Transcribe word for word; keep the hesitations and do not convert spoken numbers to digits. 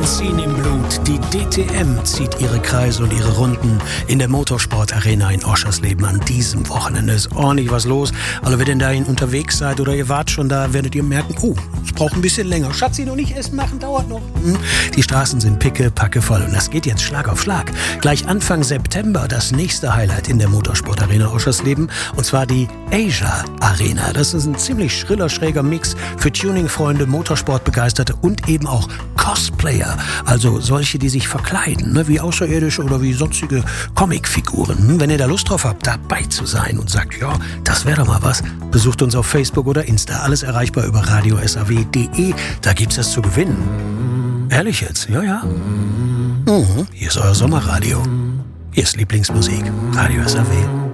Benzin im Blut. Die D T M zieht ihre Kreise und ihre Runden in der Motorsport-Arena in Oschersleben an diesem Wochenende. Ist ordentlich was los. Also wenn ihr dahin unterwegs seid oder ihr wart schon da, werdet ihr merken, oh, es braucht ein bisschen länger. Schatzi, noch nicht essen machen, dauert noch. Hm? Die Straßen sind picke, packe voll und das geht jetzt Schlag auf Schlag. Gleich Anfang September das nächste Highlight in der Motorsport-Arena Oschersleben und zwar die Asia Arena. Das ist ein ziemlich schriller, schräger Mix für Tuning-Freunde, Motorsportbegeisterte und eben auch Cosplayer, also solche, die sich verkleiden, ne, wie Außerirdische oder wie sonstige Comicfiguren. Hm, wenn ihr da Lust drauf habt, dabei zu sein und sagt, ja, das wäre doch mal was, besucht uns auf Facebook oder Insta. Alles erreichbar über radio s a w punkt d e. Da gibt's es zu gewinnen. Ehrlich jetzt? Ja, ja. Mhm. Hier ist euer Sommerradio. Hier ist Lieblingsmusik. Radio S A W.